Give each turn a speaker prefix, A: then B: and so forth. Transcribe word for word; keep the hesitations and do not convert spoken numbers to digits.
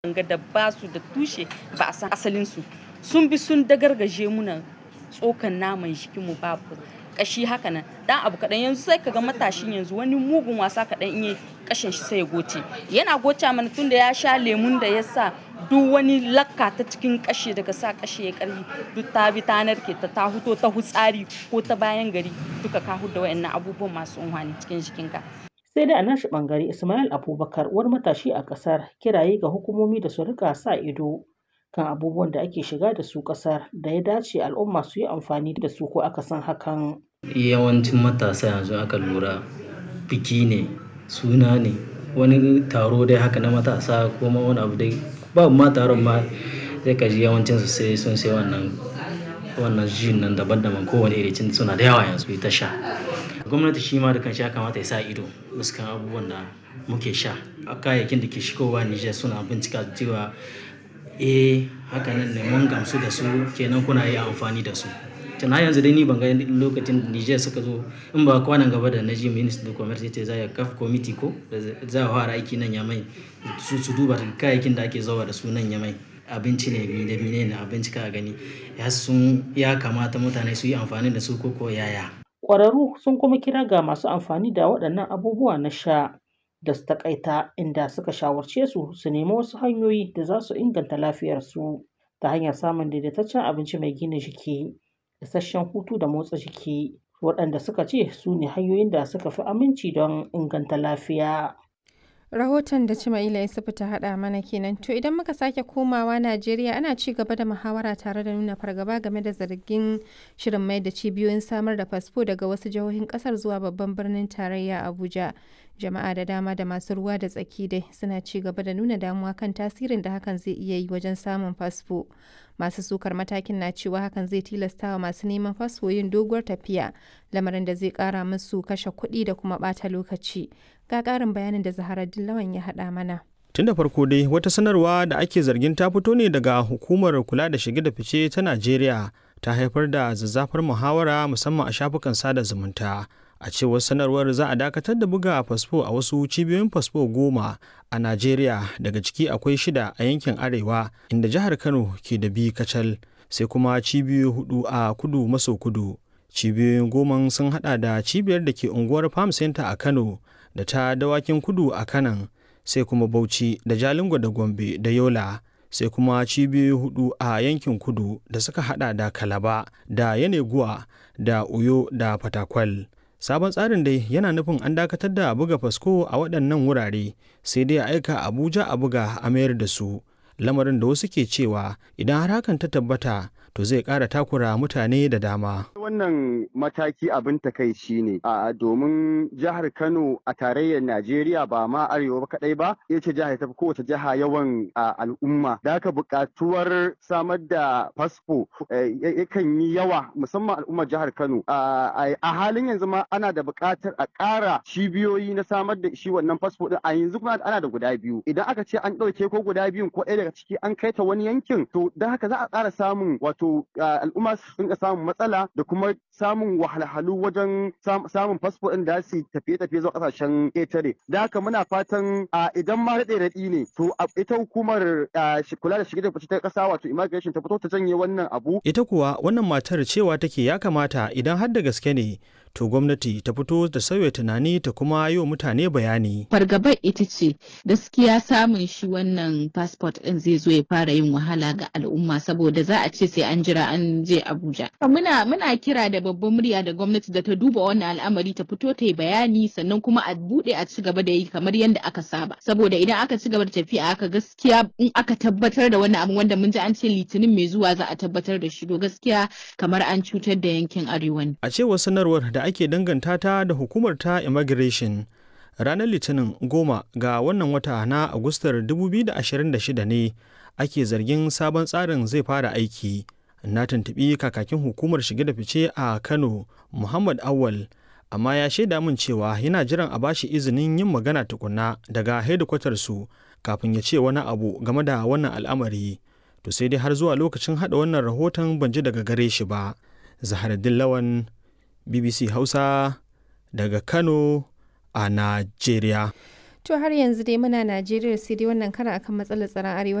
A: ga da ba su da tushe ba a san asalinsu sun bi sun dagargaje muna tsokan naman jikinmu babu kashi haka nan dan abu kaɗan yanzu sai kaga matashin yanzu wani mugun wasa kaɗan in yi kashin shi sai ya goce yana goce mana tun da ya sha lemun da ya sa duk wani lakka ta cikin kashi daga sa kashi ya karfi duk ta bi ta narke ta ta huto ta hutsari ko ta bayan gari duka ka hudda wayannan abubuwan masu unhwani cikin jikinka.
B: Sai dai a nashi bangare Ismail Abubakar wani matashi a kasar kiraye ga hukumomi da su rika sa ido kan abubuwan da ake shiga da su kasar da ya dace al'umma su yi amfani da su ko aka san hakan.
C: Yawancin matasa yanzu aka lura biki ne suna ne wani taro dai haka na matasa ko ma wani abu dai babu ma taron ma sai ka ji yawancin su sai sun sai wannan wannan jin nan daban-daban kowane irin suna da yawa yanzu ita sha. Gwamnati shi ma da kanshi ya kamata ya sa ido fuskan abubuwan da muke sha a kayayyakin da ke shigowa Nijar suna bincika cewa eh haka nan ne mun gamsu da su kenan kuna yi amfani da su. Tana yanzu dai ni ban ga lokacin Nijar suka zo in ba kwanan gaba da na ji minister da commerce ce za ya kafa committee ko za a fara aiki nan Yamai su su duba kayayyakin da ake zawa da su nan Yamai abinci ne da mine ne abinci ka gani ya sun ya kamata mutane su yi amfani da su ko ko yaya.
B: Ƙwararru sun kuma kira ga masu amfani da waɗannan abubuwa na sha da su taƙaita inda suka shawarce su su nemi wasu hanyoyi da za su inganta lafiyarsu ta hanyar samun daidaitaccen abinci mai gina jiki, isasshen hutu da motsa jiki waɗanda suka ce su ne hanyoyin da suka fi aminci don inganta lafiya.
D: Rahoton da Cimaila Isufu ta haɗa mana kenan. To idan muka sake komawa Najeriya ana ci gaba da muhawara tare da nuna fargaba game da zargin shirin mai da cibiyoyin samar da fasfo daga wasu jihohin ƙasar zuwa babban birnin tarayya Abuja. Jama'a da dama da masu ruwa da tsaki dai suna ci gaba da nuna damuwa kan tasirin da hakan zai iya yi wajen samun fasfo. Masu sukar matakin na cewa hakan zai tilasta wa masu neman fasfo yin doguwar tafiya, lamarin da zai ƙara musu kashe kuɗi da kuma ɓata lokaci. Ga ƙarin bayanin da Zaharaddin Lawan ya haɗa mana.
E: Tun da farko dai wata sanarwa da ake zargin ta fito ne daga hukumar kula da shige da fice ta Najeriya ta haifar da zazzafar muhawara musamman a shafukan sada zumunta. A cewar sanarwar za a dakatar da buga fasfo a wasu cibiyoyin fasfo goma a Najeriya daga ciki akwai shida a yankin Arewa inda jihar Kano ke da biyu kacal sai kuma cibiyoyi hudu a kudu maso kudu. Cibiyoyin goma sun hada da cibiyar da ke unguwar Farm Center a Kano da ta dawakin kudu a Kanan sai kuma Bauchi da Jalingo da Gombe da Yola sai kuma cibiyoyi hudu a yankin kudu da suka hada da Kalaba da Yeneguwa da Uyo da Fatakwal. Sabon tsarin dai yana nufin an dakatar da buga fasfo a waɗannan wurare sai dai a aika Abuja a buga a mayar da su. Lamarin da wasu ke cewa idan har hakan ta tabbata to zai ƙara takura mutane da dama.
F: Wannan mataki abin takaici ne a domin jihar Kano a tarayyar Najeriya ba ma arewa ba kadai ba ita ce jihar ta fi kowace jiha yawan al'umma da haka buƙatuwar samar da fasfo yakan yi yawa musamman al'ummar jihar Kano a halin yanzu ma ana da buƙatar a ƙara cibiyoyi na samar da shi wannan fasfo din a yanzu kuma ana da guda biyu idan aka ce an ɗauke ko guda biyun ko ɗaya daga ciki an kai ta wani yankin to da haka za a ƙara samun wato al'umma su dinga samun matsala da kuma samun wahalhalu wajen samun fasfo ɗin da su tafiye-tafiye zuwa ƙasashen ƙetare da haka muna fatan idan ma daɗe raɗi ne to ita hukumar kula da shige da fice ta ƙasa wato immigration ta fito ta janye wannan abu.
E: Ita kuwa wannan matar cewa take ya kamata idan har da gaske ne to gwamnati ta fito da sauya tunani ta kuma yi wa mutane bayani.
G: Fargabar ita ce gaskiya samun shi wannan passport ɗin zai zo ya fara yin wahala ga al'umma saboda za a ce sai an jira an je Abuja. Muna muna kira da babban murya da gwamnati da ta duba wannan al'amari ta fito ta yi bayani sannan kuma a buɗe a ci gaba da yi kamar yadda aka saba. Saboda idan aka ci gaba da tafiya aka gaskiya in aka tabbatar da wannan abu wanda mun ji an ce litinin mai zuwa za a tabbatar da shi to gaskiya kamar an cutar da yankin arewa ne.
E: A cewar sanarwar da ake danganta ta da hukumar ta immigration ranar litinin goma ga wannan wata na agustar dubu biyu da ashirin da shida ne ake zargin sabon tsarin zai fara aiki. Na tuntuɓi kakakin hukumar shige da fice a Kano Muhammad Awal amma ya shaida min cewa yana jiran a bashi izinin yin magana tukuna daga hedikwatar su kafin ya ce wani abu game da wannan al'amari. To sai dai har zuwa lokacin haɗa wannan rahoton ban ji daga gare shi ba. Zaharaddin Lawan B B C Hausa daga Kano a Najeriya.
D: To har yanzu dai muna Najeriya sai dai wannan karan akan matsalar tsaron arewacin